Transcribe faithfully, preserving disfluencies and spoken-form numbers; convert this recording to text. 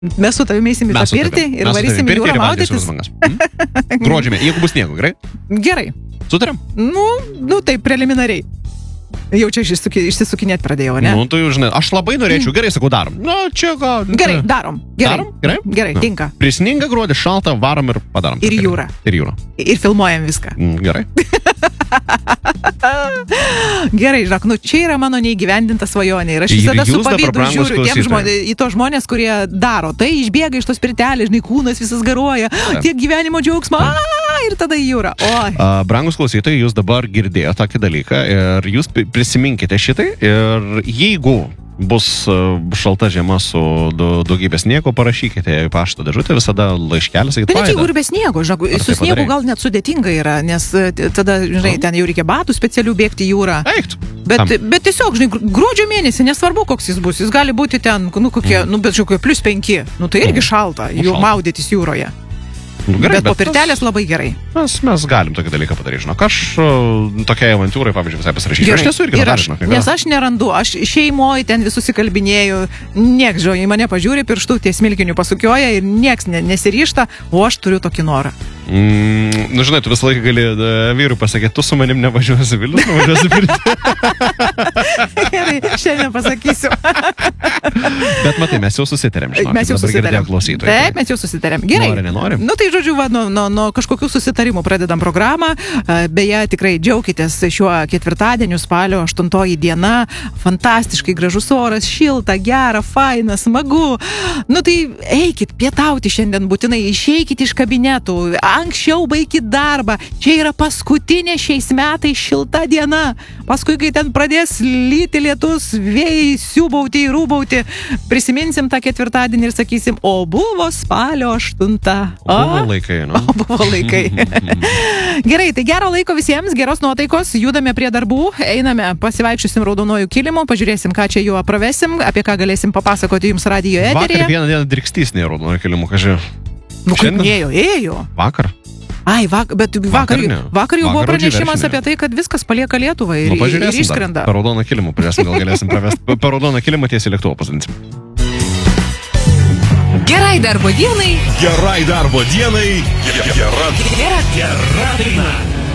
Mes su tavimi eisim į tą pirtį ir varysim į jūrą maudytis. Hmm? Gruodžio mėnesį, jeigu bus sniego, gerai? Gerai. Sutariam? Nu, nu taip, preliminariai. Jau čia išsisukinėt pradėjau, ne? Nu, tu jau žinai, aš labai norėčiau, gerai, sakau, darom. Nu, čia gal... Gerai, darom. Gerai. Darom? Gerai? Gerai, nu. Tinka. Prisninga gruodį, šalta, varom ir padarom. Ir jūrą. Ir jūrą. Ir filmuojam viską. Mm, gerai. Gerai, žinok, nu čia yra mano neįgyvendinta svajonė. Ir aš visada su pavydu žiūriu tiem žmonės, į tos žmonės, kurie daro. Tai išbėga iš tos pirtelės, žinai, kūnas visas garuoja, tiek gyvenimo džiaugsmo, a, ir tada į jūrą. Oi. A, brangus klausytojai, jūs dabar girdėjote tokį dalyką ir jūs prisiminkite šitai ir jeigu bus šalta žiema su daugybė sniego, parašykite į pašto dėžutę visada laiškelis. Bet net jeigu ir be sniego, žinok, su sniegu gal net sudėtinga yra, nes tada, žinai, ten jau reikia batų specialių bėgti į jūrą. Eikt. Bet, bet tiesiog, žinai, gruodžio mėnesį, nesvarbu, koks jis bus, jis gali būti ten, nu, kokie, nu, bet žiūrėjau, plus penki, nu, tai irgi šalta, jau maudytis jūroje. Nu, gerai, bet, bet po pirtelės tas, labai gerai. Mes, mes galim tokį dalyką padaryti, žinok. Aš tokiai avantūrai, pavyzdžiui, visai pasirašysiu. Aš nesu irgi notarė, žinok. Nes aš nerandu, aš šeimoje ten visus įkalbinėjau, nieks, žiūrėjau, į mane pažiūri, pirštų ties smilkinių pasukioja ir nieks ne, nesiryšta, o aš turiu tokį norą. Mm, nu, žinai, tu visą laiką gali uh, vyrui pasakyti, tu su manim nevažiuosi Vilnius, nuvažiuosi pirti. Gerai, šiandien pasakysiu. Bet matai, mes jau susitarėm, žinok. Mes jau susitarėm. Taip, mes jau susitarėm. Gerai. Nori, nenori. Nu, tai žodžiu, va, nuo, nuo, nuo kažkokių susitarimų pradedam programą. Beje, tikrai džiaukitės šiuo ketvirtadieniu, spalio aštuntoji diena. Fantastiškai gražus oras, šilta, gera, faina, smagu. Nu, tai eikit pietauti šiandien būtinai, išeikit iš kabinetų. Anksčiau baikit darbą. Čia yra paskutinė šiais metais šilta diena. Paskui, kai ten pradės lyti lietus, vėjai siūbauti, rūbauti, prisiminsim tą ketvirtadienį ir sakysim, o buvo spalio aštunta. O buvo laikai, nu? O buvo laikai. Gerai, tai gero laiko visiems, geros nuotaikos, judame prie darbų, einame, pasivaikščiosim raudonuoju kilimu, pažiūrėsim, ką čia juo pravesim, apie ką galėsim papasakoti jums radijo eteryje. Vakar vieną dieną drikstys ne raudonuoju kilimu, kažkai. Nu, kaip nėjo, ėjo. Vakar? Ai, vak, bet vakar, vakar, vakar jau buvo pranešimas apie tai, kad viskas palieka Lietuvą ir, nu, ir išskrenda. Per raudoną kilimą, pažiūrėsim, gal galėsim pravesti. Per raudoną kilimą tiesiai lėktuvą pasodinsim. Gerai darbo dienai. Gerai darbo dienai. Gera, gera, gera daina.